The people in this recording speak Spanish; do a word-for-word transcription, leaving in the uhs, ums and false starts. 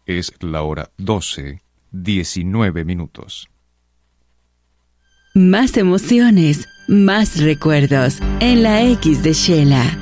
Es la hora doce, diecinueve minutos. Más emociones, más recuerdos en la X de Shela.